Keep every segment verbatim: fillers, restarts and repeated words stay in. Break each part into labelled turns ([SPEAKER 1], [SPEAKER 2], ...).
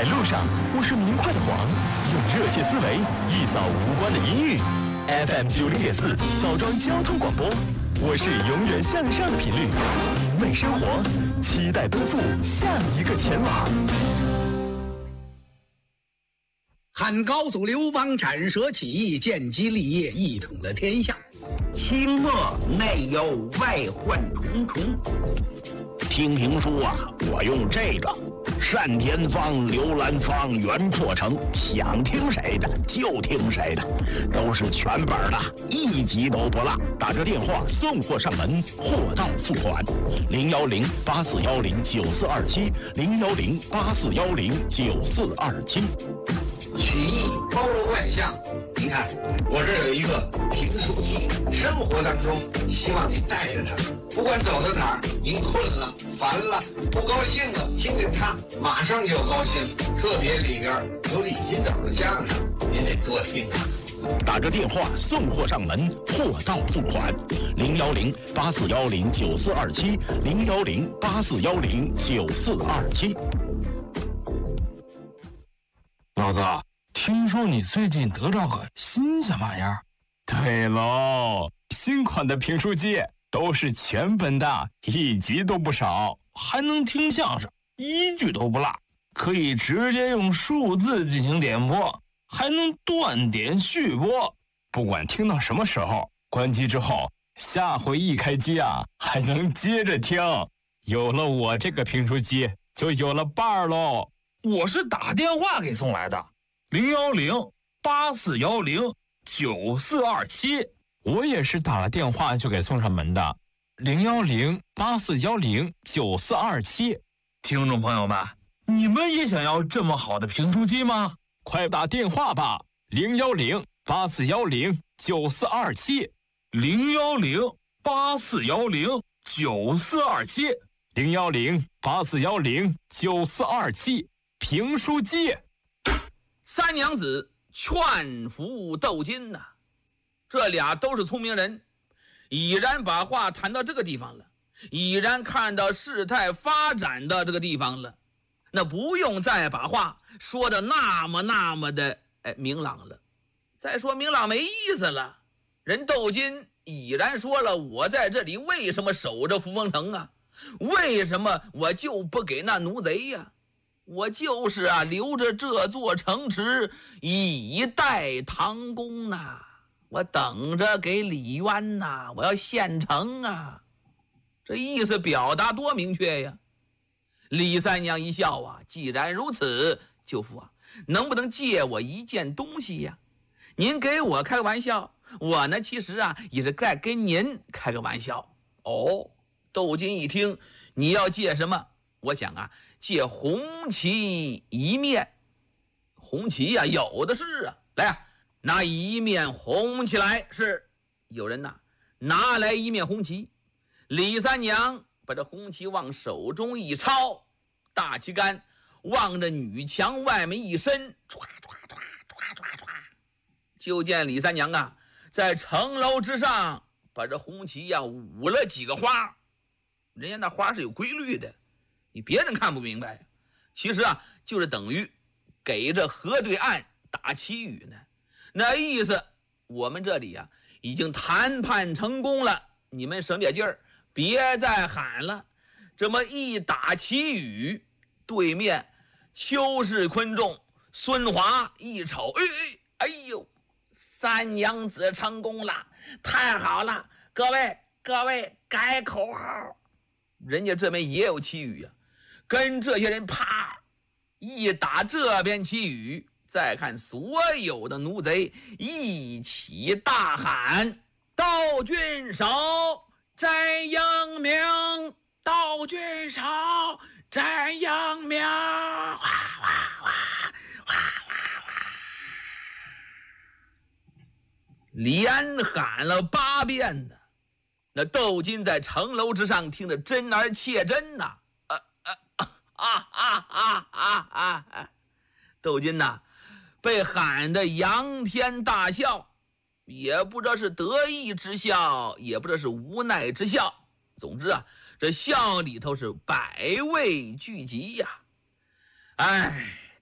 [SPEAKER 1] 路上，我是明快的黄，用热切思维一扫无关的阴郁。F M 九零点四，枣庄交通广播，我是永远向上的频率，明媚生活，期待奔赴下一个前往。
[SPEAKER 2] 汉高祖刘邦斩蛇起义，建基立业，一统了天下。
[SPEAKER 3] 清末内忧外患重重。听评书啊，我用这个单田芳、刘兰芳、袁破城，想听谁的就听谁的，都是全本的，一集都不落。打这电话送货上门，货到付款。零幺零八四幺零九四二七，零幺零八四幺零九四二七。
[SPEAKER 4] 曲艺包罗万象，您看我这儿有一个评书机，生活当中希望你带着它，不管走到哪儿，您困了、烦了、不高兴了，听听它，马上就高兴。特别里边有李金斗的相声，您得多听啊。
[SPEAKER 3] 打着电话送货上门，货到付款。零幺零八四幺零九四二七，零幺零八四幺零九四二七。
[SPEAKER 5] 老子听说你最近得着个新鲜玩意儿？
[SPEAKER 6] 对喽，新款的评书机都是全本的，一集都不少，
[SPEAKER 5] 还能听相声，一句都不落，可以直接用数字进行点播，还能断点续播。
[SPEAKER 6] 不管听到什么时候，关机之后，下回一开机啊，还能接着听。有了我这个评书机，就有了伴儿喽。
[SPEAKER 5] 我是打电话给送来的，零幺零八四幺零九四二七。
[SPEAKER 6] 我也是打了电话就给送上门的，零幺零八四幺零九四二七。
[SPEAKER 5] 听众朋友们，你们也想要这么好的评书机吗？
[SPEAKER 6] 快打电话吧，零幺零八四幺零九四二七，
[SPEAKER 5] 零幺零八四幺零九四二七，
[SPEAKER 6] 零幺零八四幺零九四二七。评书机。
[SPEAKER 7] 三娘子劝服窦金呐、啊，这俩都是聪明人，已然把话谈到这个地方了，已然看到事态发展的这个地方了，那不用再把话说的那么那么的哎明朗了。再说明朗没意思了，人窦金已然说了，我在这里为什么守着扶风城啊？为什么我就不给那奴贼呀、啊？我就是啊，留着这座城池以待唐公呐、啊，我等着给李渊呐、啊，我要献城啊，这意思表达多明确呀！李三娘一笑啊，既然如此，舅父啊，能不能借我一件东西呀？您给我开个玩笑，我呢其实啊也是在跟您开个玩笑。哦，窦金一听你要借什么，我想啊。借红旗一面，红旗呀、啊，有的是啊。来啊，拿一面红旗来。是，有人呐，拿来一面红旗。李三娘把这红旗往手中一抄，大旗杆往着女墙外面一伸，唰唰唰唰唰唰，就见李三娘啊，在城楼之上把这红旗呀、啊、舞了几个花。人家那花是有规律的。你别人看不明白，其实啊，就是等于给这河对岸打旗语呢。那意思，我们这里啊已经谈判成功了，你们省点劲儿，别再喊了。这么一打旗语，对面邱氏昆仲、孙华一瞅，哎哎哎呦，三娘子成功了，太好了！各位各位，改口号。人家这边也有旗语啊。跟这些人啪一打这边旗语，再看所有的奴贼一起大喊：窦郡守占阳明，窦郡守占阳明！哇哇哇哇哇哇！连喊了八遍呢。那窦金在城楼之上听得真而切真呐、啊。啊啊啊啊啊啊！窦金呐，被喊得仰天大笑，也不知道是得意之笑，也不知道是无奈之笑。总之啊，这笑里头是百味俱集呀、啊。哎，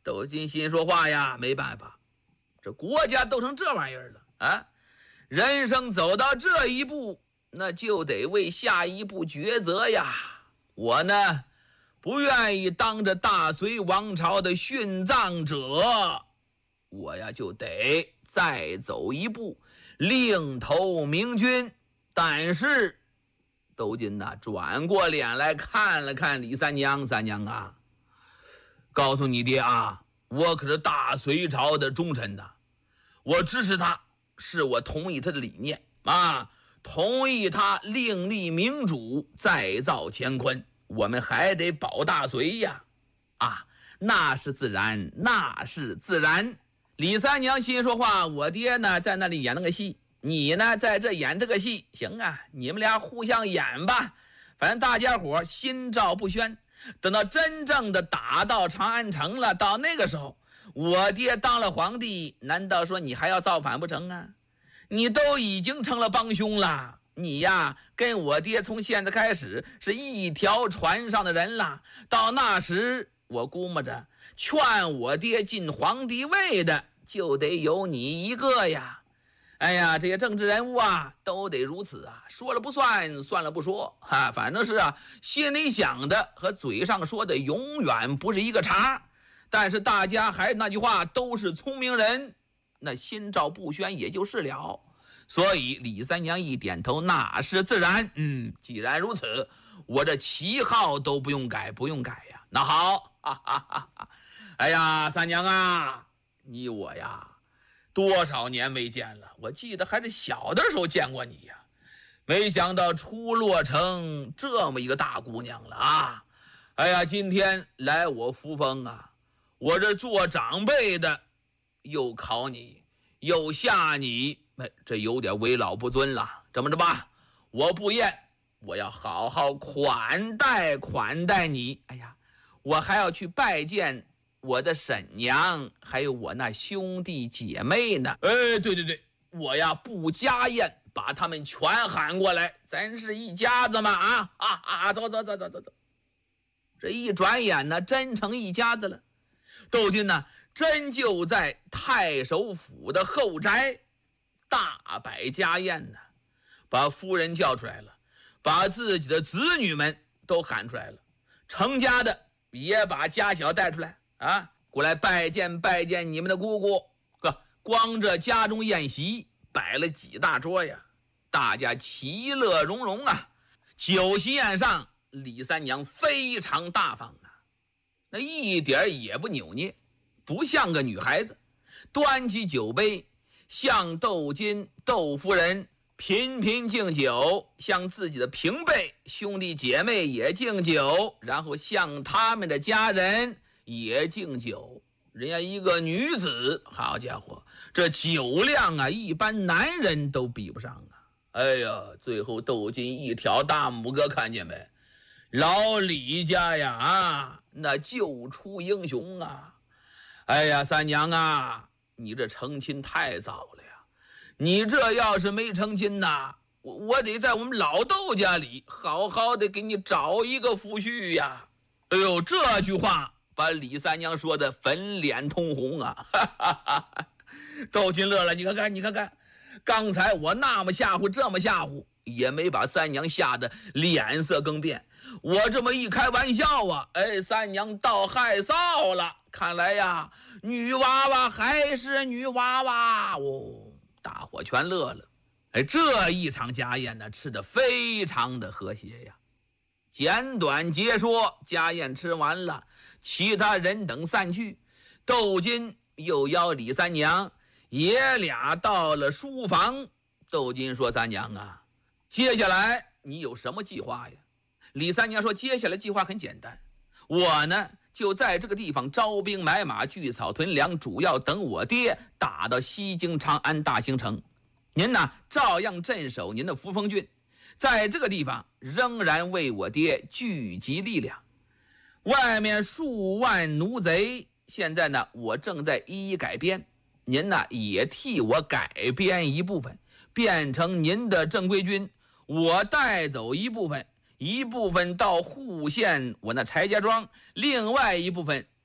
[SPEAKER 7] 窦金心说话呀，没办法，这国家都成这玩意儿了啊！人生走到这一步，那就得为下一步抉择呀。我呢，不愿意当着大隋王朝的殉葬者，我呀就得再走一步，另投明君。但是窦金呐，转过脸来看了看李三娘，三娘啊，告诉你爹啊，我可是大隋朝的忠臣呐，我支持他，是我同意他的理念啊，同意他另立明主，再造乾坤，我们还得保大隋呀！啊，那是自然，那是自然。李三娘心说话，我爹呢在那里演那个戏，你呢在这演这个戏，行啊，你们俩互相演吧，反正大家伙心照不宣。等到真正的打到长安城了，到那个时候，我爹当了皇帝，难道说你还要造反不成啊？你都已经成了帮凶了，你呀跟我爹从现在开始是一条船上的人了。到那时，我估摸着劝我爹进皇帝位的就得有你一个呀。哎呀，这些政治人物啊，都得如此啊，说了不算，算了不说，哈，反正是啊，心里想的和嘴上说的永远不是一个茬。但是大家还是那句话，都是聪明人，那心照不宣也就是了。所以李三娘一点头，那是自然。嗯，既然如此，我这旗号都不用改，不用改呀。那好，哈哈哈哈，哎呀，三娘啊，你我呀，多少年没见了，我记得还是小的时候见过你呀，没想到出落成这么一个大姑娘了啊！哎呀，今天来我扶风啊，我这做长辈的又考你又吓你，哎，这有点为老不尊了。这么着吧，我不验，我要好好款待款待你。哎呀，我还要去拜见我的婶娘，还有我那兄弟姐妹呢。哎，对对对，我呀不家宴，把他们全喊过来，咱是一家子嘛！啊啊啊！走走走走走走。这一转眼呢，真成一家子了。窦金呢，真就在太守府的后宅大摆家宴呢，把夫人叫出来了，把自己的子女们都喊出来了，成家的也把家小带出来啊，过来拜见拜见你们的姑姑。呵，光这家中宴席摆了几大桌呀，大家其乐融融啊。酒席宴上，李三娘非常大方啊，那一点也不扭捏，不像个女孩子，端起酒杯向窦金窦夫人频频敬酒，向自己的平辈兄弟姐妹也敬酒，然后向他们的家人也敬酒。人家一个女子，好家伙，这酒量啊，一般男人都比不上啊。哎呀，最后窦金一挑大拇哥，看见没？老李家呀，啊，那救出英雄啊！哎呀，三娘啊，你这成亲太早了呀！你这要是没成亲呐，我我得在我们老窦家里好好的给你找一个夫婿呀！哎呦，这句话把李三娘说的粉脸通红啊！哈哈哈哈，窦金乐了，你看看，你看看，刚才我那么吓唬，这么吓唬，也没把三娘吓得脸色更变。我这么一开玩笑啊，哎，三娘倒害臊了。看来呀，女娃娃还是女娃娃哦，大伙全乐了。哎，这一场家宴呢，吃得非常的和谐呀。简短截说，家宴吃完了，其他人等散去，窦金又邀李三娘爷俩到了书房。窦金说：“三娘啊，接下来你有什么计划呀？”李三娘说：“接下来计划很简单，我呢就在这个地方招兵买马，聚草屯粮，主要等我爹打到西京长安大兴城。您呢照样镇守您的扶风郡，在这个地方仍然为我爹聚集力量。外面数万奴贼，现在呢我正在一一改编，您呢也替我改编一部分，变成您的正规军，我带走一部分。”一部分到户县我那柴家庄，另外一部分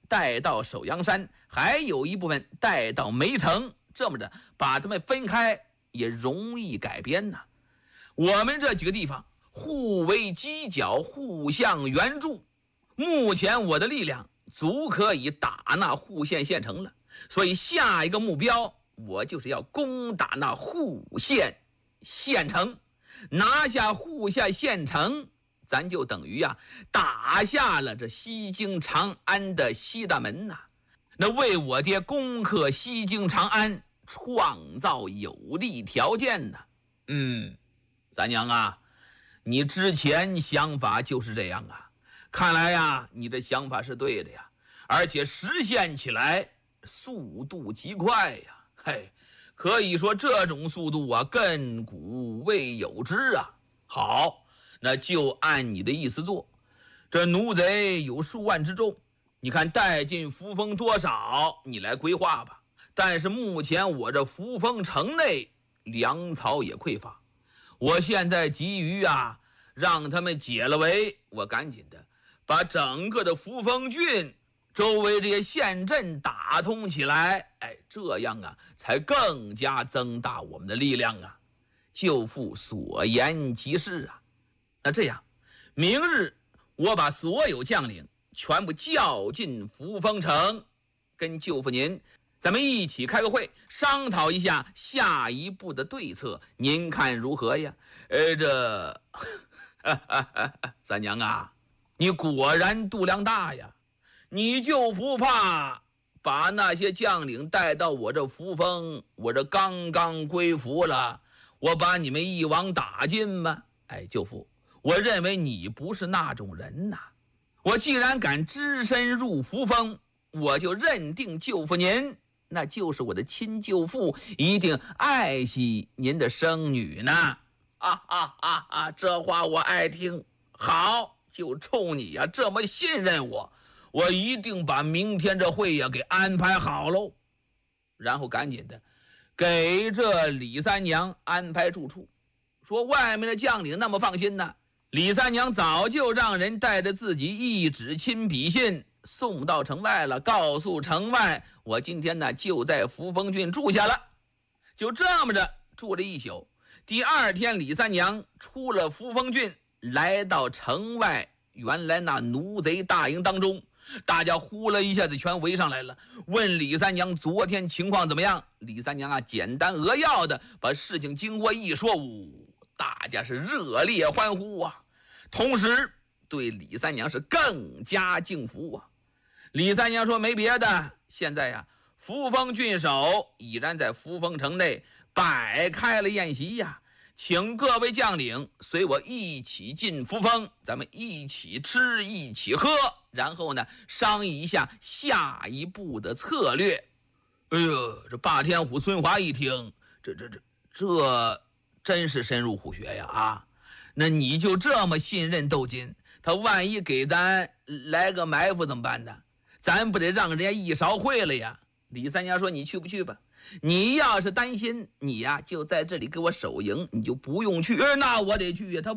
[SPEAKER 7] 带到首阳山，还有一部分带到梅城。这么着把他们分开也容易改编呐。我们这几个地方互为犄角，互相援助，目前我的力量足可以打那户县县城了，所以下一个目标我就是要攻打那户县县城。拿下户县县城，咱就等于啊打下了这西京长安的西大门呐、啊，那为我爹攻克西京长安创造有利条件呢。嗯，三娘啊，你之前想法就是这样啊，看来呀，你的想法是对的呀，而且实现起来速度极快呀，嘿，可以说这种速度啊，亘古未有之啊。好，那就按你的意思做。这奴贼有数万之众，你看带进扶风多少，你来规划吧。但是目前我这扶风城内粮草也匮乏，我现在急于啊让他们解了围，我赶紧的把整个的扶风郡周围这些县镇打通起来，哎，这样啊才更加增大我们的力量啊。舅父所言极是啊。那这样，明日我把所有将领全部叫进扶风城，跟舅父您咱们一起开个会，商讨一下下一步的对策，您看如何呀？呃，这三娘啊，你果然度量大呀，你就不怕把那些将领带到我这扶风，我这刚刚归服了，我把你们一网打尽吗？哎，舅父，我认为你不是那种人呐。我既然敢只身入扶风，我就认定舅父您那就是我的亲舅父，一定爱惜您的生女呢。啊啊啊啊！这话我爱听。好，就冲你呀、啊、这么信任我，我一定把明天这会呀给安排好喽。然后赶紧的给这李三娘安排住处，说外面的将领那么放心呢。李三娘早就让人带着自己一纸亲笔信送到城外了，告诉城外我今天呢就在扶风郡住下了。就这么着住了一宿。第二天李三娘出了扶风郡，来到城外原来那奴贼大营当中，大家呼了一下子全围上来了，问李三娘昨天情况怎么样。李三娘啊简单扼要的把事情经过一说，呜，大家是热烈欢呼啊，同时对李三娘是更加敬服啊。李三娘说没别的，现在呀、啊，扶风郡守已然在扶风城内摆开了宴席呀、啊，请各位将领随我一起进扶风，咱们一起吃一起喝，然后呢商议一下下一步的策略。哎呦，这霸天虎孙华一听，这这这这真是深入虎穴呀啊！那你就这么信任窦金，他万一给咱来个埋伏怎么办呢？咱不得让人家一勺烩了呀。李三娘说你去不去吧，你要是担心，你呀就在这里给我守营，你就不用去。那我得去呀，他